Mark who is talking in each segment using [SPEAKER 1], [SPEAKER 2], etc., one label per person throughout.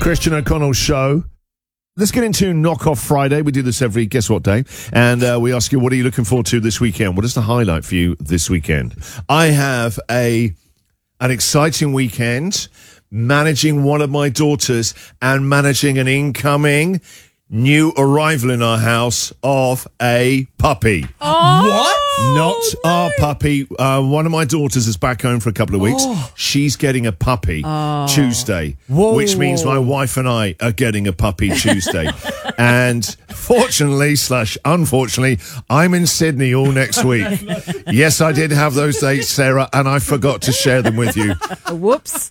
[SPEAKER 1] Christian O'Connell Show. Let's get into Knock Off Friday. We do this every guess what day. And we ask you, what are you looking forward to this weekend? What is the highlight for you this weekend? I have an exciting weekend managing one of my daughters and managing an incoming new arrival in our house of a puppy.
[SPEAKER 2] Oh,
[SPEAKER 3] What?
[SPEAKER 1] Not our puppy. One of my daughters is back home for a couple of weeks. She's getting a puppy Tuesday, which means my wife and I are getting a puppy Tuesday. And fortunately / unfortunately, I'm in Sydney all next week. Yes, I did have those dates, Sarah, and I forgot to share them with you.
[SPEAKER 2] Whoops.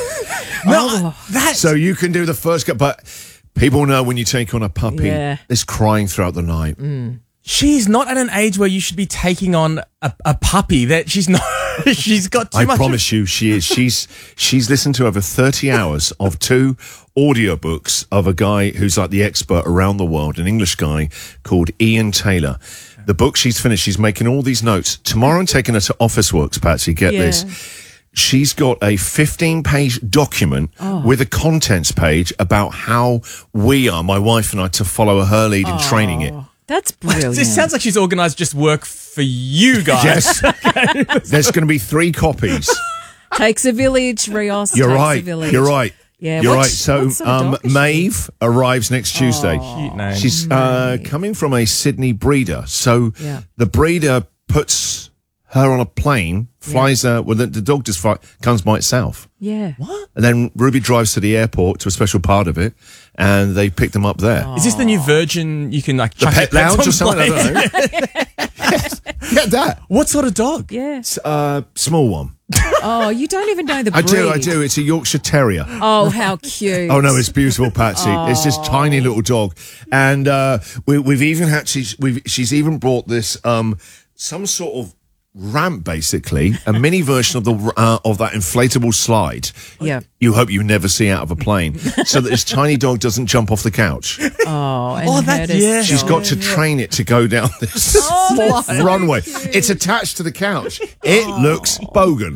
[SPEAKER 1] So you can do the first go, but people know when you take on a puppy, it's crying throughout the night.
[SPEAKER 3] She's not at an age where you should be taking on a puppy. That she's not. She's got too much.
[SPEAKER 1] I promise you, she is. She's listened to over 30 hours of 2 audiobooks of a guy who's like the expert around the world, an English guy called Ian Taylor. The book she's finished, she's making all these notes. Tomorrow I'm taking her to Officeworks, Patsy, get this. She's got a 15-page document with a contents page about how we are, my wife and I, to follow her lead in training it.
[SPEAKER 2] That's brilliant.
[SPEAKER 3] It sounds like she's organised just work for you guys.
[SPEAKER 1] Yes. There's going to be 3 copies.
[SPEAKER 2] Takes a village, Rios.
[SPEAKER 1] You're
[SPEAKER 2] takes
[SPEAKER 1] right.
[SPEAKER 2] A village.
[SPEAKER 1] You're right.
[SPEAKER 2] Yeah,
[SPEAKER 1] You're right.
[SPEAKER 2] what's
[SPEAKER 1] So,
[SPEAKER 2] sort of dog is she?
[SPEAKER 1] Maeve arrives next Tuesday.
[SPEAKER 3] Cute name.
[SPEAKER 1] She's coming from a Sydney breeder. So the breeder puts her on a plane, flies her, well, the dog just comes by itself.
[SPEAKER 2] Yeah.
[SPEAKER 3] What?
[SPEAKER 1] And then Ruby drives to the airport, to a special part of it, and they pick them up there.
[SPEAKER 3] Is this the new Virgin? You can like
[SPEAKER 1] The
[SPEAKER 3] chuck
[SPEAKER 1] pet
[SPEAKER 3] your pets
[SPEAKER 1] lounge
[SPEAKER 3] on
[SPEAKER 1] or something? I
[SPEAKER 3] planes?
[SPEAKER 1] don't know. Yes. Get that.
[SPEAKER 3] What sort of dog?
[SPEAKER 2] Yeah.
[SPEAKER 1] Small one.
[SPEAKER 2] Oh, you don't even know the breed.
[SPEAKER 1] I do. It's a Yorkshire Terrier.
[SPEAKER 2] Oh, how cute.
[SPEAKER 1] Oh no, it's beautiful, Patsy. It's this tiny little dog, and we've even had she's even brought this some sort of ramp, basically a mini version of that inflatable slide.
[SPEAKER 2] Yeah.
[SPEAKER 1] You hope you never see out of a plane, so that this tiny dog doesn't jump off the couch.
[SPEAKER 2] Oh, and
[SPEAKER 1] She's got to train it to go down this runway. It's attached to the couch. It looks bogan.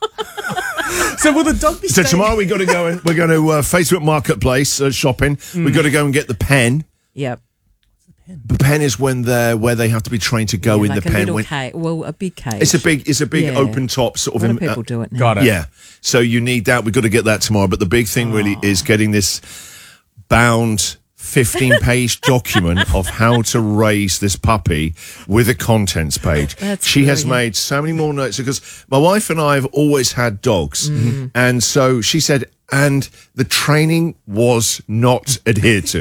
[SPEAKER 3] So will the dog be?
[SPEAKER 1] So tomorrow we're going to Facebook Marketplace shopping. We've got to go and get the pen.
[SPEAKER 2] Yep.
[SPEAKER 1] The pen is when where they have to be trained to go in
[SPEAKER 2] like
[SPEAKER 1] the pen.
[SPEAKER 2] A big cage.
[SPEAKER 1] It's a big open top sort of.
[SPEAKER 2] A lot of people do it now.
[SPEAKER 3] Got it.
[SPEAKER 1] Yeah. So you need that. We've got to get that tomorrow. But the big thing really is getting this bound 15-page document of how to raise this puppy with a contents page. She has made so many more notes because my wife and I have always had dogs. And so she said, and the training was not adhered to.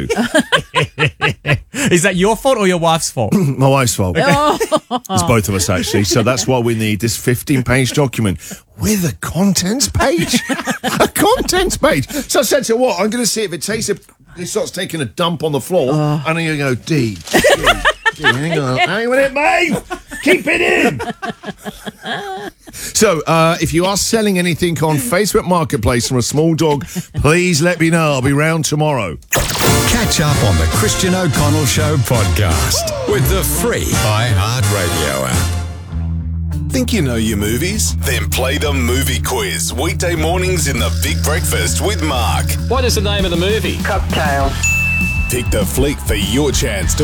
[SPEAKER 3] Is that your fault or your wife's fault?
[SPEAKER 1] My wife's fault. It's both of us, actually. So that's why we need this 15-page document with a contents page. A contents page. So I said to her, what? I'm going to see if it starts taking a dump on the floor. And then you go, D. Hang on. Hang on it, mate. Keep it in. So, if you are selling anything on Facebook Marketplace from a small dog, please let me know. I'll be round tomorrow.
[SPEAKER 4] Catch up on the Christian O'Connell Show podcast with the free iHeartRadio app.
[SPEAKER 5] Think you know your movies? Then play the movie quiz weekday mornings in the Big Breakfast with Mark.
[SPEAKER 6] What is the name of the movie?
[SPEAKER 7] Cocktails.
[SPEAKER 5] Pick the flick for your chance to